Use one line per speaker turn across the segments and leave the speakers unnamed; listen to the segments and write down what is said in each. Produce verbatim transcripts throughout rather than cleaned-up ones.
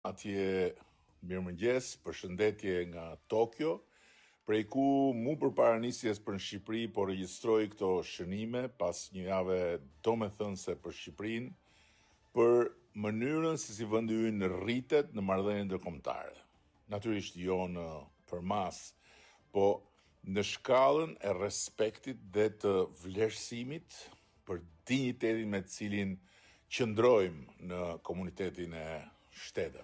Atje mirëmëngjes, përshëndetje nga Tokyo, prej ku mu përpara nisjes për në Shqipëri, po regjistroj këto shënime pas një jave domethënëse për Shqipërinë, për mënyrën se si vendi ynë rritet në marrëdhënie ndërkombëtare. Natyrisht jo në përmas, po në shkallën e respektit dhe të vlerësimit për dinjitetin me të cilin qëndrojmë në komunitetin e shteteve.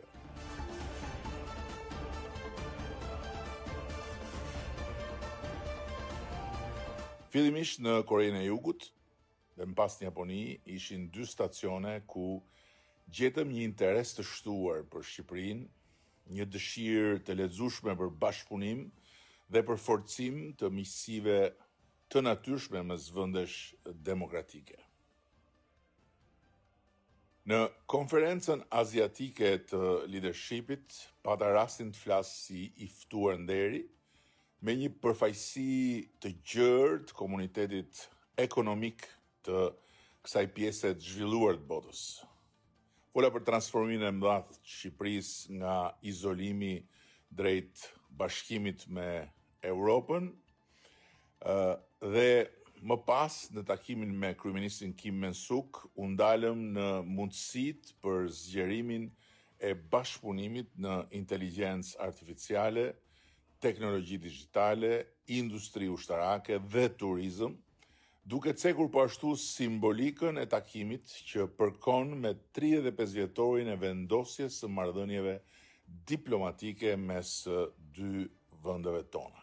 Fillimisht në Korenë e Jugut dhe më pas në Japoni ishin dy stacione ku gjetëm një interes të shtuar për Shqipërinë, një dëshirë të lexueshme për bashkëpunim dhe për forcim të miqësive të natyrshme mes vendesh demokratike. Në konferencën aziatike të leadershipit, pata rastin të flas si i ftuar nderi, me një përfaqësi të gjerë të komunitetit ekonomik të kësaj pjese të zhvilluar të botës. Fola për transformimin e madh të Shqipërisë nga izolimi drejt bashkimit me Europën, dhe më pas, në takimin me kryeministrin Kim Men-suk, u ndalëm në mundësitë për zgjerimin e bashkëpunimit në inteligjencë artificiale, teknologji digjitale, industri ushtarake dhe turizëm, duke cekur po ashtu simbolikën e takimit që përkon me tridhjetë e pesë vjetorin e vendosjes së marrëdhënieve diplomatike mes dy vendeve tona.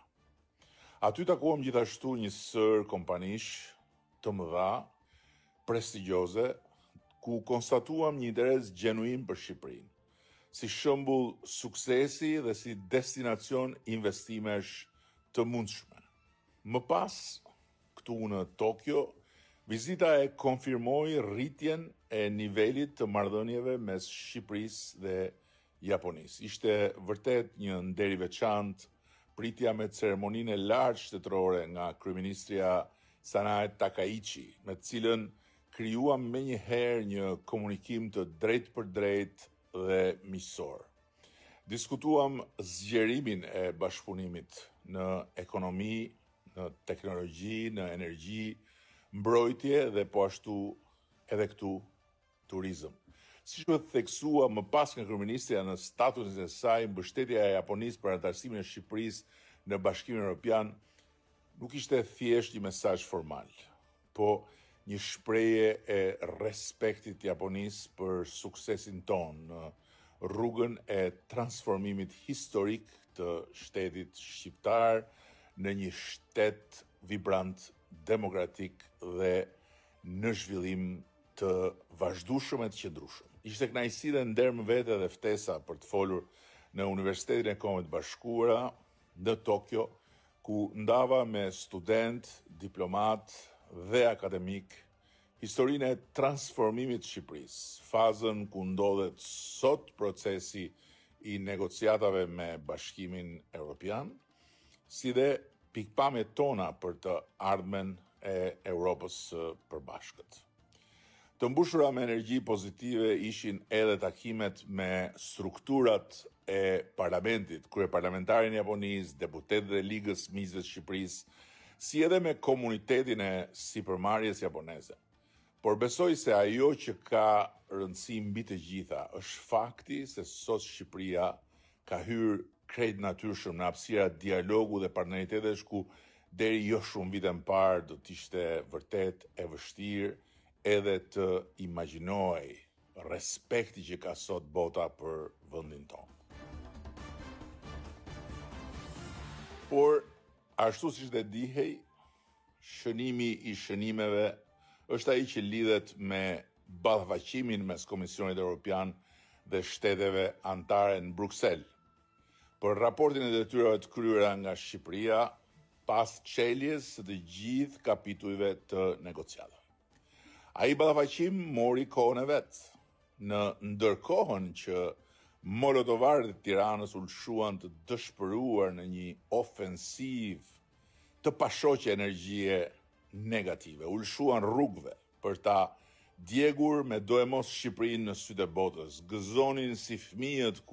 Aty takuam gjithashtu një sër kompanish të mëdha, prestigjioze, ku konstatuam një interes gjenuin për Shqipërinë, si shembull suksesi dhe si destinacion investimesh të mundshme. Më pas, këtu në Tokyo, vizita e konfirmoi rritjen e nivelit të marrëdhënieve mes Shqipërisë dhe Japonisë. Ishte vërtet një nder i veçantë pritja me ceremoninë e lartë shtetërore nga kryeministria Sanae Takaichi, me të cilën krijuam menjëherë një komunikim të drejtë për drejtë dhe miqësor. Diskutuam zgjerimin e bashkëpunimit në ekonomi, në teknologji, në energji, mbrojtje dhe po ashtu edhe këtu turizëm. Siç u theksua më pas nga kryeministja në statusin e saj, mbështetja e Japonisë për anëtarësimin e Shqipërisë në Bashkimin Evropian nuk ishte thjesht një mesazh formal, po një shprehje e respektit të Japonisë për suksesin tonë në rrugën e transformimit historik të shtetit shqiptar në një shtet vibrant, demokratik dhe në zhvillim të vazhdueshëm e të qëndrueshëm. Ishte kënaqësi dhe nder më vete dhe ftesa për të folur në Universitetin e Kombeve të Bashkuara në Tokyo, ku ndava me student, diplomat dhe akademik historinë e transformimit të Shqipërisë, fazën ku ndodhet sot procesi i negociatave me Bashkimin Evropian, si dhe pikpamjet tona për të ardhmen e Europës së Përbashkët. Të mbushura me energji pozitive ishin edhe takimet me strukturat e parlamentit, kryeparlamentarin e Japonisë, deputetët e Ligës Miqësve të Shqipërisë, si edhe me komunitetin e sipërmarrjes japoneze. Por besoj se ajo që ka rëndësi mbi të gjitha është fakti se sot Shqipëria ka hyrë krejt natyrshëm në hapësira dialogu dhe partneritetesh ku deri jo shumë vite më parë do të ishte vërtet e vështirë edhe të imagjinoj respekti që ka sot bota për vendin tonë. Por, ashtu siç dhe dihej, shënimi i shënimeve është ai që lidhet me ballafaqësimin mes Komisionit Evropian dhe shteteve anëtare në Bruksel, për raportin e detyrave të kryera nga Shqipëria pas çeljes së të gjithë kapitujve të negociatave. Ai ballafaqim mori kohën e vet, në ndërkohën që molotovarët e Tiranës ulshuan të dëshpëruar në një ofensiv të pashoqe energjie negative, ulshuan rrugëve për ta djegur me do e mos Shqipërinë në sytë e botës, gëzonin si fëmijët